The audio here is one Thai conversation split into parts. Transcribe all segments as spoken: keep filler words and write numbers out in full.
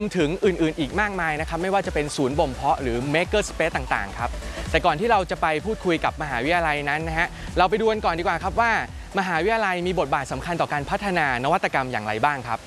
ถึงอื่นๆอีกมากมายนะครับไม่ว่าจะเป็นศูนย์บ่มเพาะหรือ Maker Space ต่างๆครับแต่ก่อนที่เราจะไปพูดคุยกับมหาวิทยาลัยนั้นนะฮะเราไปดูกันก่อนดีกว่าครับว่ามหาวิทยาลัยมีบทบาทสำคัญต่อการพัฒนานวัตกรรมอย่างไรบ้างครับ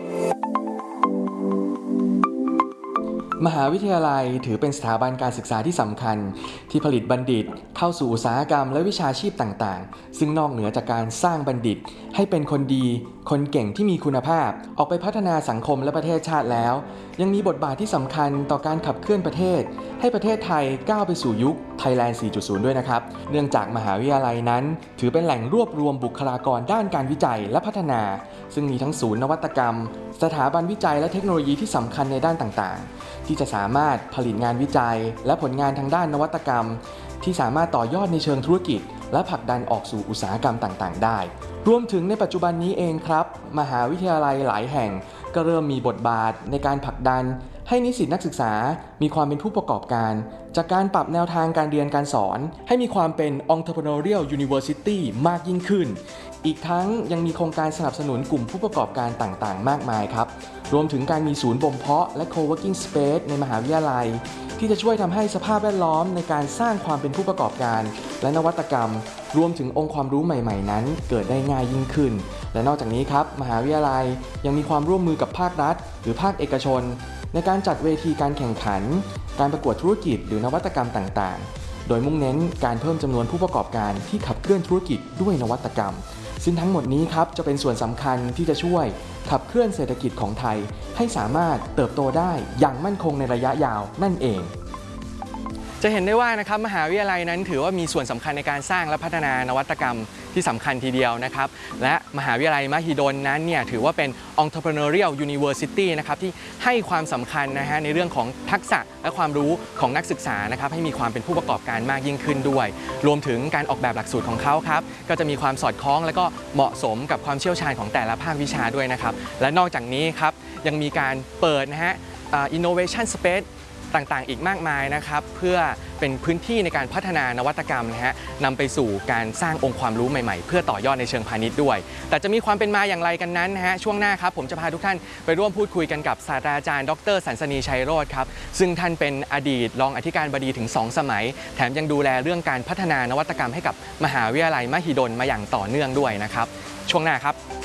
มหาวิทยาลัยถือเป็นสถาบันการศึกษาที่สำคัญที่ผลิตบัณฑิตเข้าสู่อุตสาหกรรมและวิชาชีพต่างๆซึ่งนอกเหนือจากการสร้างบัณฑิตให้เป็นคนดีคนเก่งที่มีคุณภาพออกไปพัฒนาสังคมและประเทศชาติแล้วยังมีบทบาทที่สำคัญต่อการขับเคลื่อนประเทศให้ประเทศไทยก้าวไปสู่ยุค Thailand สี่จุดศูนย์ ด้วยนะครับเนื่องจากมหาวิทยาลัยนั้นถือเป็นแหล่งรวบรวมบุคลากรด้านการวิจัยและพัฒนาซึ่งมีทั้งศูนย์นวัตกรรมสถาบันวิจัยและเทคโนโลยีที่สำคัญในด้านต่างๆที่จะสามารถผลิตงานวิจัยและผลงานทางด้านนวัตกรรมที่สามารถต่อยอดในเชิงธุรกิจและผลักดันออกสู่อุตสาหกรรมต่างๆได้รวมถึงในปัจจุบันนี้เองครับมหาวิทยาลัยหลายแห่งก็เริ่มมีบทบาทในการผลักดันให้นิสิตนักศึกษามีความเป็นผู้ประกอบการจากการปรับแนวทางการเรียนการสอนให้มีความเป็น Entrepreneurial University มากยิ่งขึ้นอีกทั้งยังมีโครงการสนับสนุนกลุ่มผู้ประกอบการต่างๆมากมายครับรวมถึงการมีศูนย์บ่มเพาะและ Co-working Space ในมหาวิทยาลัยที่จะช่วยทำให้สภาพแวดล้อมในการสร้างความเป็นผู้ประกอบการและนวัตกรรมรวมถึงองค์ความรู้ใหม่ๆนั้นเกิดได้ง่ายยิ่งขึ้นและนอกจากนี้ครับมหาวิทยาลัยยังมีความร่วมมือกับภาครัฐหรือภาคเอกชนในการจัดเวทีการแข่งขันการประกวดธุรกิจหรือนวัตกรรมต่างๆโดยมุ่งเน้นการเพิ่มจำนวนผู้ประกอบการที่ขับเคลื่อนธุรกิจด้วยนวัตกรรมซึ่งทั้งหมดนี้ครับจะเป็นส่วนสำคัญที่จะช่วยขับเคลื่อนเศรษฐกิจของไทยให้สามารถเติบโตได้อย่างมั่นคงในระยะยาวนั่นเองจะเห็นได้ว่านะครับมหาวิทยาลัยนั้นถือว่ามีส่วนสำคัญในการสร้างและพัฒนานวัตกรรมที่สำคัญทีเดียวนะครับและมหาวิทยาลัยมหิดลนั้นเนี่ยถือว่าเป็น Entrepreneurial University นะครับที่ให้ความสำคัญนะฮะในเรื่องของทักษะและความรู้ของนักศึกษานะครับให้มีความเป็นผู้ประกอบการมากยิ่งขึ้นด้วยรวมถึงการออกแบบหลักสูตรของเขาครับก็จะมีความสอดคล้องและก็เหมาะสมกับความเชี่ยวชาญของแต่ละภาควิชาด้วยนะครับและนอกจากนี้ครับยังมีการเปิดนะฮะ Innovation Spaceต่างๆอีกมากมายนะครับเพื่อเป็นพื้นที่ในการพัฒนานวัตกรรมนะฮะนำไปสู่การสร้างองค์ความรู้ใหม่ๆเพื่อต่อยอดในเชิงพาณิชย์ด้วยแต่จะมีความเป็นมาอย่างไรกันนั้นนะฮะช่วงหน้าครับผมจะพาทุกท่านไปร่วมพูดคุยกันกับศาสตราจารย์ดร.สันสนีชัยโรจน์ครับซึ่งท่านเป็นอดีตรองอธิการบดีถึงสองสมัยแถมยังดูแลเรื่องการพัฒนานวัตกรรมให้กับมหาวิทยาลัยมหิดลมาอย่างต่อเนื่องด้วยนะครับช่วงหน้าครับ